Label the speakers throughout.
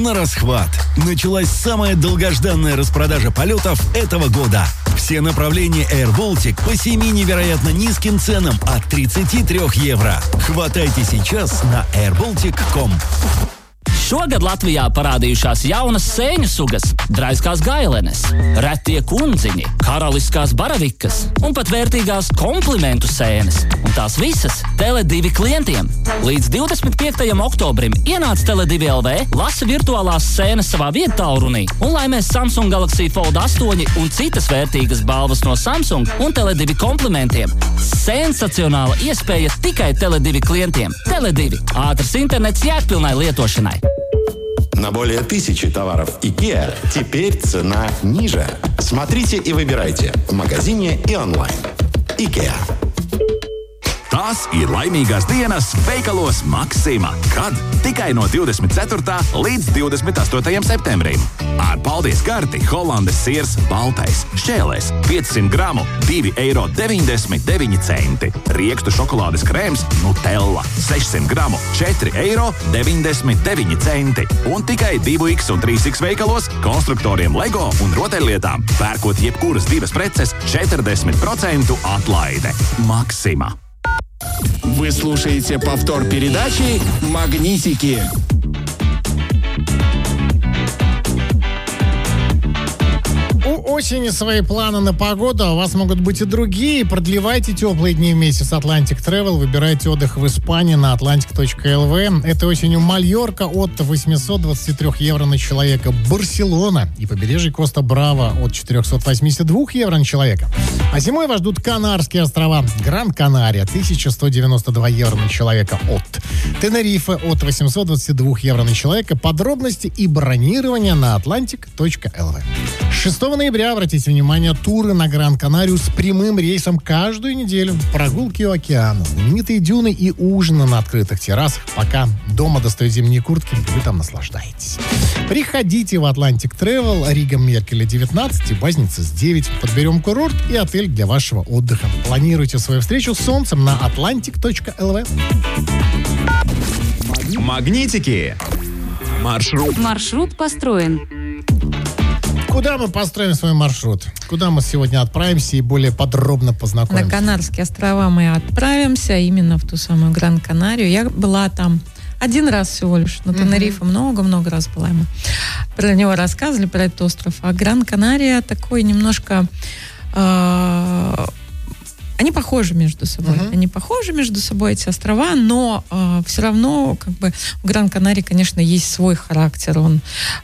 Speaker 1: на расхват. Началась самая долгожданная распродажа полетов этого года. Все направления Air Baltic по 7 невероятно низким ценам от 33 евро. Хватайте сейчас на airbaltic.com.
Speaker 2: Šogad Latvijā parādījušās jaunas sēņu sugas, draiskās gailenes, retie kundziņi, karaliskās baravikas un pat vērtīgās komplimentu sēnes. Un tās visas Tele2 klientiem. Līdz 25. oktobrim ienāc Tele2 LV, lasa virtuālās sēnes savā viedtālrunī un laimēs Samsung Galaxy Fold 8 un citas vērtīgas balvas no Samsung un Tele2 komplimentiem. Sensacionāla iespēja tikai Tele2 klientiem. Tele2 – ātrs internets jēgpilnai lietošanai.
Speaker 3: На более 1000 tavaros IKEA теперь цена ниже. Смотрите и выбирайте в магазине и онлайн. IKEA.
Speaker 4: Tās ir laimīgās dienas veikalos Maksima, kad tikai no 24. līdz 28. septembrim. Ar paldies karti Holandes siers baltais, šķēlēs 500 gramu 2,99 eiro. Riekstu šokolādes krēms Nutella 600 gramu 4,99 eiro. Un tikai 2X un 3X veikalos konstruktoriem Lego un rotaļlietām pērkot jebkuras divas preces 40% atlaide. Maksima.
Speaker 5: Вы слушаете повтор передачи «Магнитики».
Speaker 6: У осени свои планы на погоду, а у вас могут быть и другие. Продлевайте теплые дни вместе с Atlantic Travel. Выбирайте отдых в Испании на atlantic.lv. Этой осенью Мальорка от 823 евро на человека. Барселона и побережье Коста-Браво от 482 евро на человека. А зимой вас ждут Канарские острова. Гран-Канария 1192 евро на человека от. Тенерифе от 822 евро на человека. Подробности и бронирование на atlantic.lv. 6 ноября, обратите внимание, туры на Гран-Канарию с прямым рейсом каждую неделю. Прогулки у океана, знаменитые дюны и ужины на открытых террасах. Пока дома достают зимние куртки, вы там наслаждаетесь. Приходите в Atlantic Travel, Рига Меркеля 19 и Базница 9. Подберем курорт и отель для вашего отдыха. Планируйте свою встречу с солнцем на atlantic.lv.
Speaker 4: Магнитики.
Speaker 7: Маршрут построен.
Speaker 6: Куда мы построим свой маршрут? Куда мы сегодня отправимся и более подробно познакомимся?
Speaker 8: На Канарские острова мы отправимся, именно в ту самую Гран-Канарию. Я была там один раз всего лишь, на Тенерифе много-много раз была. Мы про него рассказывали, про этот остров. А Гран-Канария такой немножко... Они похожи между собой. Они похожи между собой, эти острова, но все равно как бы у Гран-Канарии, конечно, есть свой характер. Он...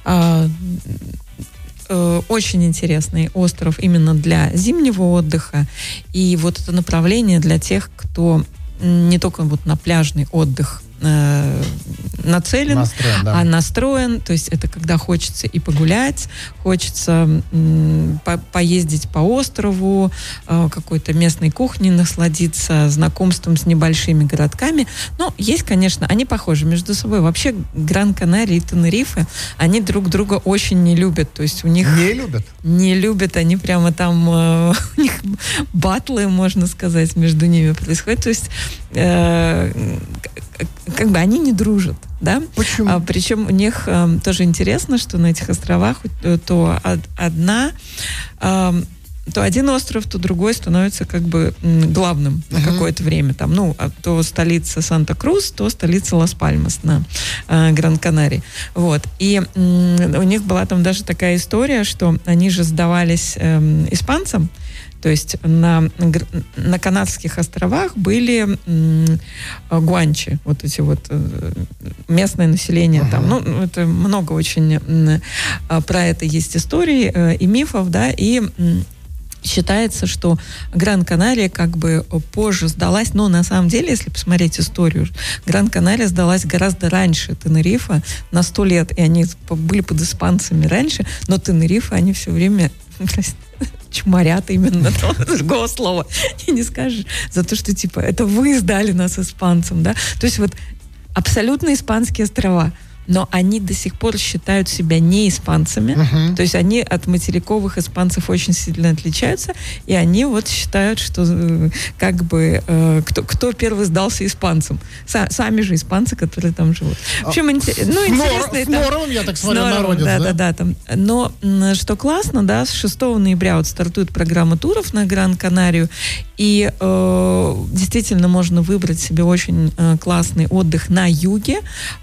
Speaker 8: очень интересный остров именно для зимнего отдыха. И вот это направление для тех, кто не только вот на пляжный отдых нацелен, а настроен. То есть это когда хочется и погулять, хочется поездить по острову, какой-то местной кухней насладиться, знакомством с небольшими городками. Но есть, конечно, они похожи между собой. Вообще Гран-Канария и Тенерифе, они друг друга очень не любят. То есть у них...
Speaker 6: Не любят?
Speaker 8: Не любят. Они прямо там... у них батлы, можно сказать, между ними происходят. То есть как бы они не дружат, да?
Speaker 6: Почему?
Speaker 8: Причем у них тоже интересно, что на этих островах то один остров, то другой становится как бы главным на какое-то время. Там, то столица Санта-Крус, то столица Лас-Пальмас на Гран-Канарии. Вот. И у них была там даже такая история, что они же сдавались испанцам. То есть на Канарских островах были гуанчи, вот эти вот местное население там. Это много очень про это есть историй и мифов, да, и считается, что Гран-Канария как бы позже сдалась, но на самом деле, если посмотреть историю, Гран-Канария сдалась гораздо раньше Тенерифа, на 100 лет, и они были под испанцами раньше, но Тенерифа они все время чморят именно, другого слова и не скажешь, за то, что типа это вы сдали нас испанцам, да, то есть вот абсолютно испанские острова. но они до сих пор считают себя не испанцами. То есть они от материковых испанцев очень сильно отличаются, и они вот считают, что как бы кто первый сдался испанцам. Сами же испанцы, которые там живут. В общем, интересно.
Speaker 6: С Норовым, я так смотрю, народец,
Speaker 8: да? Там. Но что классно, да, с 6 ноября вот стартует программа туров на Гран-Канарию, и действительно можно выбрать себе очень классный отдых на юге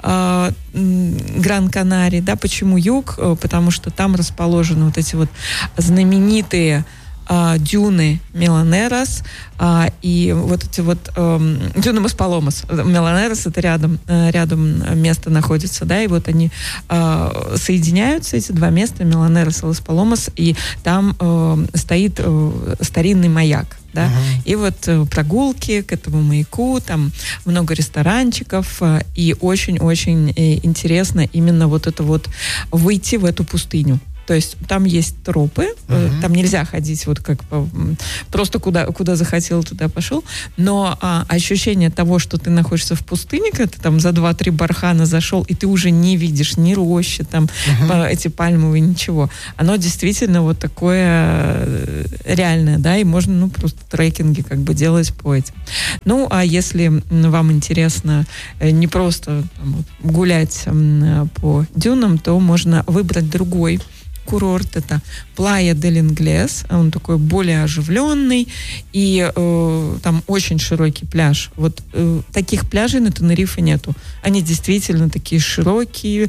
Speaker 8: Гран-Канарии, да, почему юг? Потому что там расположены вот эти вот знаменитые дюны Меланерос, и вот эти вот дюны Маспаломас. Меланерос — это рядом место находится, да, и вот они соединяются, эти два места, Меланерос и Лас-Паломас, и там стоит старинный маяк. Да? И вот прогулки к этому маяку, там много ресторанчиков, и очень-очень интересно именно вот это вот выйти в эту пустыню. То есть там есть тропы, там нельзя ходить вот как просто куда захотел, туда пошел, но ощущение того, что ты находишься в пустыне, когда ты там за 2-3 бархана зашел, и ты уже не видишь ни рощи, там эти пальмовые, ничего, оно действительно вот такое реальное, да, и можно, просто трекинги как бы делать по этим. Ну, а если вам интересно не просто там, гулять по дюнам, то можно выбрать другой курорт, это Плая дель Инглес, он такой более оживленный, и там очень широкий пляж. Вот таких пляжей на Тенерифе нету. Они действительно такие широкие,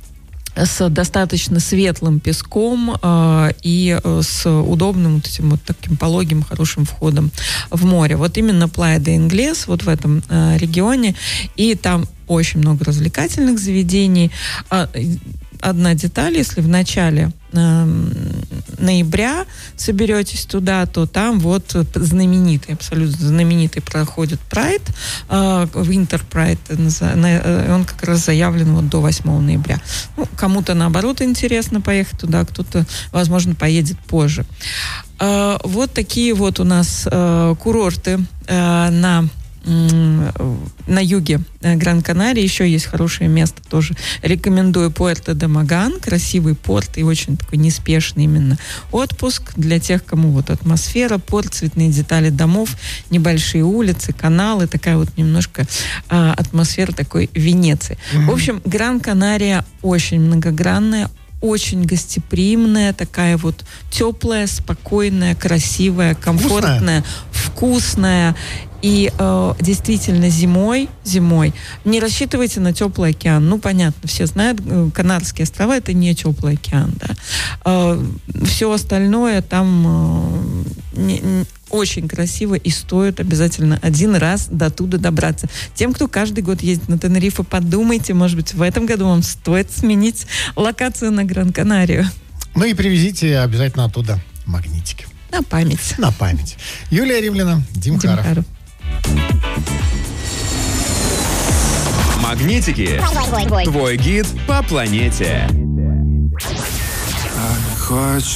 Speaker 8: с достаточно светлым песком и с удобным вот этим вот таким пологим, хорошим входом в море. Вот именно Плая де Инглес, вот в этом регионе, и там очень много развлекательных заведений. Одна деталь, если в начале ноября соберетесь туда, то там вот абсолютно знаменитый проходит Прайд, Winter Pride, он как раз заявлен вот до 8 ноября. Кому-то, наоборот, интересно поехать туда, кто-то, возможно, поедет позже. Вот такие вот у нас курорты на юге Гран-Канарии. Еще есть хорошее место тоже. Рекомендую Пуэрто-де-Маган. Красивый порт и очень такой неспешный именно отпуск для тех, кому вот атмосфера, порт, цветные детали домов, небольшие улицы, каналы, такая вот немножко атмосфера такой Венеции. В общем, Гран-Канария очень многогранная, очень гостеприимная, такая вот теплая, спокойная, красивая, комфортная, вкусная. И действительно зимой не рассчитывайте на теплый океан. Понятно, все знают, Канарские острова — это не теплый океан, да. Все остальное там очень красиво и стоит обязательно один раз до туда добраться. Тем, кто каждый год ездит на Тенерифе, подумайте, может быть, в этом году вам стоит сменить локацию на Гран-Канарию.
Speaker 6: И привезите обязательно оттуда магнитики.
Speaker 8: На память.
Speaker 6: На память. Юлия Римляна, Дим Харов.
Speaker 9: Магнитики. Твой гид по планете.
Speaker 10: Хочу